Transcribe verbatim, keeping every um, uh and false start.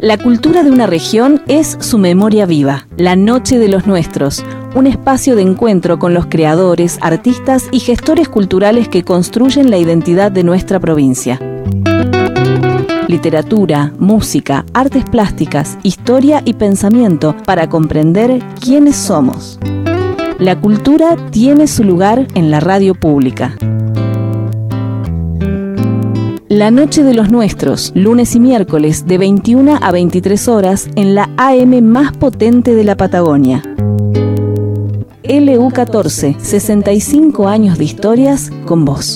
La cultura de una región es su memoria viva. La Noche de los Nuestros, un espacio de encuentro con los creadores, artistas y gestores culturales que construyen la identidad de nuestra provincia. Literatura, música, artes plásticas, historia y pensamiento para comprender quiénes somos. La cultura tiene su lugar en la radio pública. La Noche de los Nuestros, lunes y miércoles de veintiuna a veintitrés horas en la A M más potente de la Patagonia. L U catorce, sesenta y cinco años de historias con vos.